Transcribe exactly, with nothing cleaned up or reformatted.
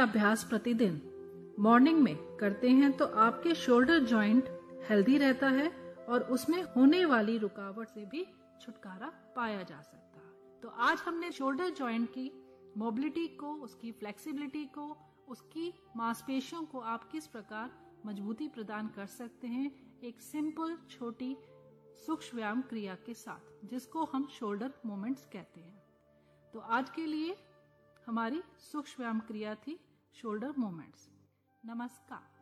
अभ्यास प्रतिदिन मॉर्निंग में करते हैं तो आपके शोल्डर जॉइंट हेल्दी रहता है और उसमें होने वाली रुकावट से भी छुटकारा पाया जा सकता है। तो आज हमने शोल्डर जॉइंट की मोबिलिटी को, उसकी फ्लेक्सिबिलिटी को, उसकी मांसपेशियों को आप किस प्रकार मजबूती प्रदान कर सकते हैं एक सिंपल छोटी सूक्ष्म व्यायाम क्रिया के साथ, जिसको हम शोल्डर मूवमेंट्स कहते हैं। तो आज के लिए हमारी सूक्ष्म व्यायाम क्रिया थी शोल्डर मूवमेंट्स। नमस्कार।